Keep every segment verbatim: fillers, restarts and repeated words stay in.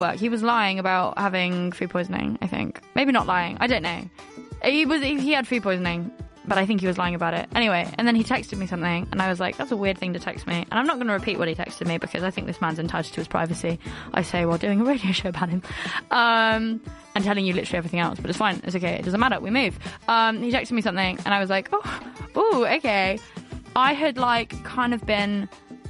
work. He was lying about having food poisoning, I think. Maybe not lying. I don't know. He was. He had food poisoning, but I think he was lying about it. Anyway, and then he texted me something, and I was like, that's a weird thing to text me. And I'm not going to repeat what he texted me because I think this man's entitled to his privacy. I say while doing a radio show about him. Um, and telling you literally everything else, but it's fine. It's okay. It doesn't matter. We move. Um, he texted me something, and I was like, oh, ooh, okay. I had, like, kind of been...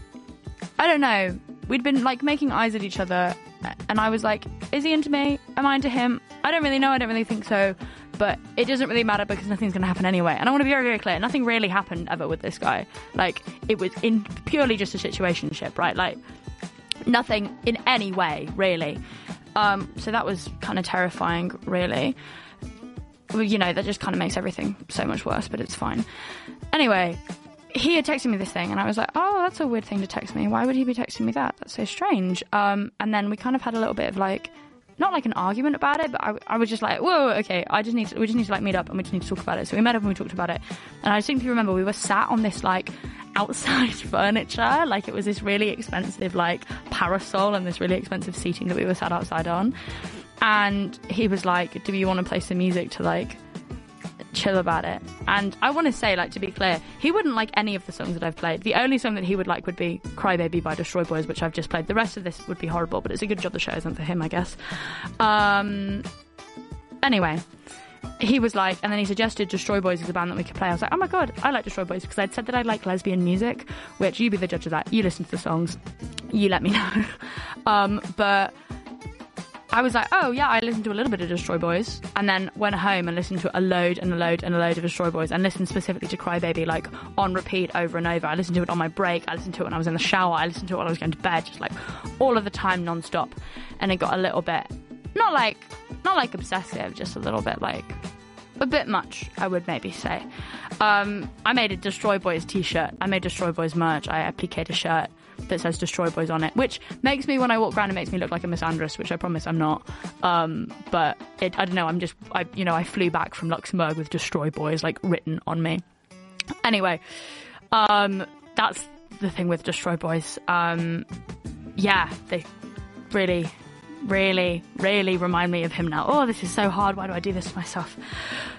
I don't know. We'd been, like, making eyes at each other, and I was like, is he into me? Am I into him? I don't really know. I don't really think so. But it doesn't really matter because nothing's going to happen anyway. And I want to be very, very clear. Nothing really happened ever with this guy. Like, it was in purely just a situationship, right? Like, nothing in any way, really. Um, so that was kind of terrifying, really. Well, you know, that just kind of makes everything so much worse, but it's fine. Anyway, he had texted me this thing, and I was like, oh, that's a weird thing to text me. Why would he be texting me that? That's so strange. Um, and then we kind of had a little bit of, like, not like an argument about it, but I, I was just like, whoa, okay, I just need to, we just need to, like, meet up, and we just need to talk about it. So we met up and we talked about it. And I distinctly remember we were sat on this, like, outside furniture, like it was this really expensive, like, parasol and this really expensive seating that we were sat outside on. And he was like, do you want to play some music to, like, chill about it? And I want to say, like, to be clear, he wouldn't like any of the songs that I've played. The only song that he would like would be Crybaby by Destroy Boys, which I've just played. The rest of this would be horrible, but it's a good job the show isn't for him, I guess. Um, anyway, he was like, and then he suggested Destroy Boys as a band that we could play. I was like, oh my god, I like Destroy Boys, because I'd said that I like lesbian music, which you be the judge of that. You listen to the songs, you let me know. um, but I was like, oh yeah, I listened to a little bit of Destroy Boys, and then went home and listened to a load and a load and a load of Destroy Boys, and listened specifically to Crybaby, like, on repeat over and over. I listened to it on my break, I listened to it when I was in the shower, I listened to it while I was going to bed, just like all of the time, non-stop. And it got a little bit, not like, not like obsessive, just a little bit like, a bit much, I would maybe say. Um, I made a Destroy Boys t-shirt, I made Destroy Boys merch, I appliqued a shirt that says Destroy Boys on it, which makes me, when I walk around, it makes me look like a misandrist, which I promise I'm not. Um, but it, I don't know, I'm just, I, you know, I flew back from Luxembourg with Destroy Boys, like, written on me. Anyway, um, that's the thing with Destroy Boys. Um, yeah, they really, really, really remind me of him now. Oh, this is so hard. Why do I do this to myself?